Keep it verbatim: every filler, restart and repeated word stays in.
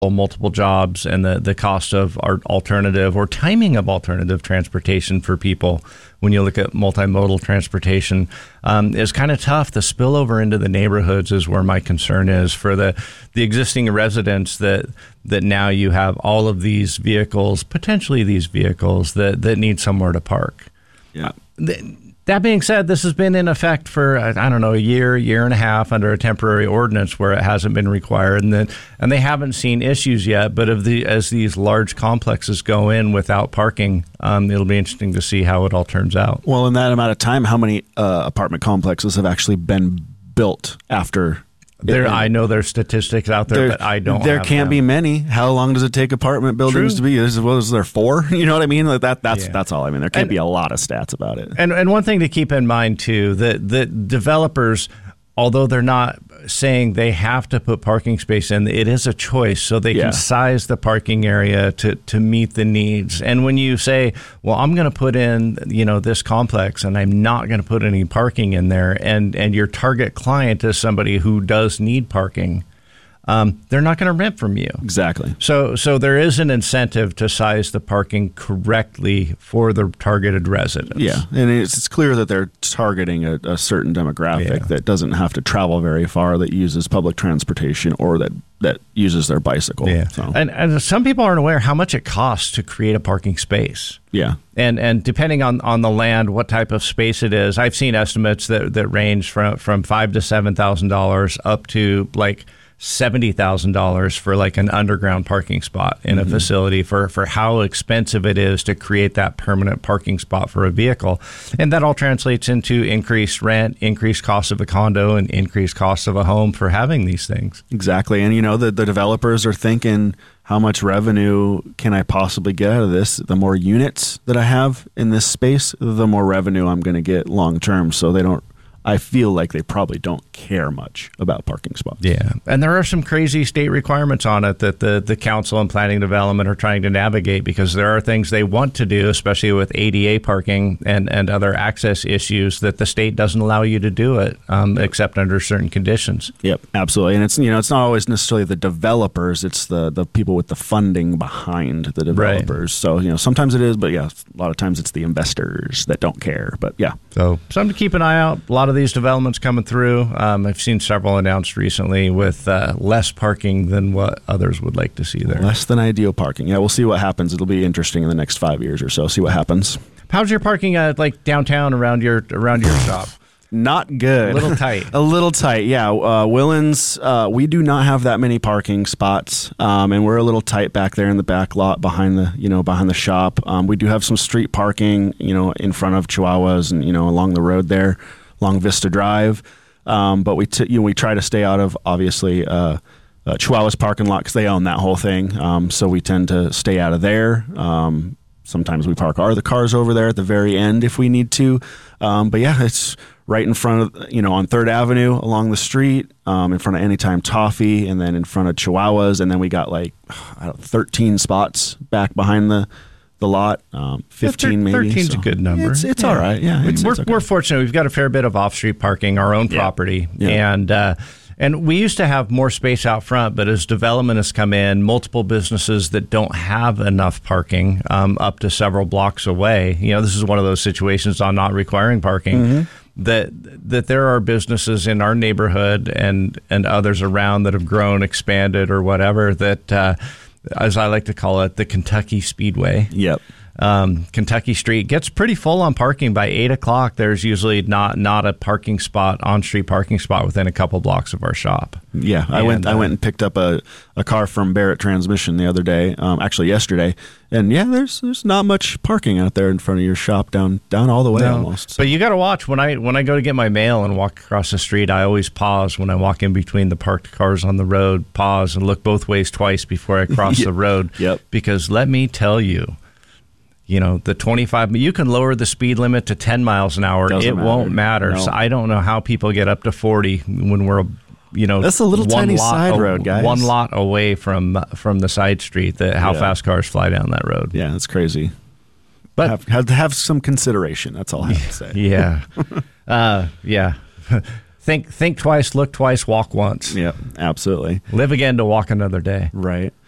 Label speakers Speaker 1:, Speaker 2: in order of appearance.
Speaker 1: multiple jobs and the, the cost of our alternative or timing of alternative transportation for people when you look at multimodal transportation um, is kind of tough. The spillover into the neighborhoods is where my concern is for the, the existing residents that that now you have all of these vehicles, potentially these vehicles that, that need somewhere to park.
Speaker 2: Yeah.
Speaker 1: Uh, the, That being said, this has been in effect for, I don't know, a year, year and a half under a temporary ordinance where it hasn't been required. And then, and they haven't seen issues yet. But of the, as these large complexes go in without parking, um, it'll be interesting to see how it all turns out.
Speaker 2: Well, in that amount of time, how many uh, apartment complexes have actually been built after?
Speaker 1: There,
Speaker 2: it,
Speaker 1: I know there's statistics out there,
Speaker 2: there
Speaker 1: but I don't.
Speaker 2: There
Speaker 1: have
Speaker 2: can't
Speaker 1: them.
Speaker 2: be many. How long does it take apartment buildings
Speaker 1: True.
Speaker 2: to be? Is, well, is there four? You know what I mean? Like that. That's
Speaker 1: Yeah.
Speaker 2: that's all. I mean, there can't
Speaker 1: And-
Speaker 2: be a lot of stats about it.
Speaker 1: And and one thing to keep in mind too, that that developers, although they're not saying they have to put parking space in, it is a choice. So they
Speaker 2: Yeah.
Speaker 1: can size the parking area to, to meet the needs. And when you say, well, I'm going to put in, you know, this complex and I'm not going to put any parking in there, and, and your target client is somebody who does need parking, um, they're not going to rent from you.
Speaker 2: Exactly.
Speaker 1: So so there is an incentive to size the parking correctly for the targeted residents.
Speaker 2: Yeah, and it's, it's clear that they're targeting a, a certain demographic
Speaker 1: Yeah.
Speaker 2: that doesn't have to travel very far, that uses public transportation, or that, that uses their bicycle.
Speaker 1: Yeah.
Speaker 2: So,
Speaker 1: And, and some people aren't aware how much it costs to create a parking space.
Speaker 2: yeah.
Speaker 1: And and depending on, on the land, what type of space it is, I've seen estimates that, that range from, from five to seven thousand dollars up to like seventy thousand dollars for like an underground parking spot in a mm-hmm. facility for, for how expensive it is to create that permanent parking spot for a vehicle. And that all translates into increased rent, increased cost of a condo, and increased cost of a home for having these things.
Speaker 2: Exactly. And, you know, the, the developers are thinking, how much revenue can I possibly get out of this? The more units that I have in this space, the more revenue I'm going to get long term. So they don't, I feel like they probably don't care much about parking spots.
Speaker 1: Yeah. And there are some crazy state requirements on it that the, the council and planning development are trying to navigate, because there are things they want to do, especially with A D A parking and, and other access issues, that the state doesn't allow you to do it um, except under certain conditions.
Speaker 2: Yep, absolutely. And it's, you know, it's not always necessarily the developers, it's the, the people with the funding behind the developers. Right. So, you know, sometimes it is, but yeah, a lot of times it's the investors that don't care. But yeah.
Speaker 1: So something to keep an eye out. A lot of these developments coming through. Um, I've seen several announced recently with uh, less parking than what others would like to see there.
Speaker 2: Less than ideal parking. Yeah, we'll see what happens. It'll be interesting in the next five years or so. See what happens.
Speaker 1: How's your parking uh, like downtown around your around your shop?
Speaker 2: Not good.
Speaker 1: A little tight.
Speaker 2: A little tight, yeah. Uh, Willans, uh, we do not have that many parking spots, um, and we're a little tight back there in the back lot behind the, you know, behind the shop. Um, we do have some street parking, you know, in front of Chihuahuas and, you know, along the road there, along Vista Drive. Um, but we, t- you know, we try to stay out of, obviously, uh, uh, Chihuahua's parking lot, because they own that whole thing. Um, so we tend to stay out of there. Um, sometimes we park our the cars over there at the very end if we need to. Um, but yeah, it's right in front of, you know, on Third Avenue along the street, um, in front of Anytime Toffee, and then in front of Chihuahuas. And then we got like I don't know, thirteen spots back behind the the lot, um, fifteen
Speaker 1: yeah, thir-
Speaker 2: maybe.
Speaker 1: thirteen's
Speaker 2: so
Speaker 1: a good number.
Speaker 2: It's, it's
Speaker 1: yeah.
Speaker 2: all right. Yeah, it's,
Speaker 1: we're
Speaker 2: it's okay.
Speaker 1: we're fortunate. We've got a fair bit of off-street parking, our own
Speaker 2: Yeah.
Speaker 1: property,
Speaker 2: Yeah.
Speaker 1: and uh, and we used to have more space out front. But as development has come in, multiple businesses that don't have enough parking um, up to several blocks away. You know, this is one of those situations on not requiring parking. Mm-hmm. That that there are businesses in our neighborhood and and others around that have grown, expanded, or whatever. That, uh, as I like to call it, the Kentucky Speedway.
Speaker 2: Yep.
Speaker 1: Um, Kentucky Street gets pretty full on parking by eight o'clock. There's usually not not a parking spot, on street parking spot within a couple blocks of our shop.
Speaker 2: Yeah, I
Speaker 1: and,
Speaker 2: went. I
Speaker 1: uh,
Speaker 2: went and picked up a, a car from Barrett Transmission the other day. Um, actually yesterday, and yeah, there's there's not much parking out there in front of your shop down down all the way
Speaker 1: No,
Speaker 2: almost. So.
Speaker 1: But you got to watch when I when I go to get my mail and walk across the street. I always pause when I walk in between the parked cars on the road. Pause and look both ways twice before I cross
Speaker 2: Yep.
Speaker 1: the road.
Speaker 2: Yep.
Speaker 1: Because let me tell you. You know, the twenty-five, you can lower the speed limit to ten miles an hour.
Speaker 2: Doesn't
Speaker 1: it
Speaker 2: matter.
Speaker 1: won't matter.
Speaker 2: No.
Speaker 1: So I don't know how people get up to forty when we're, you know,
Speaker 2: That's a little
Speaker 1: one
Speaker 2: tiny
Speaker 1: lot,
Speaker 2: side road, guys.
Speaker 1: One lot away from from the side street. That how
Speaker 2: Yeah.
Speaker 1: fast cars fly down that road.
Speaker 2: Yeah, that's crazy.
Speaker 1: But
Speaker 2: have, have have some consideration. That's all I have to say.
Speaker 1: yeah, uh, yeah. think think twice, look twice, walk once.
Speaker 2: Yeah, absolutely.
Speaker 1: Live again to walk another day.
Speaker 2: Right.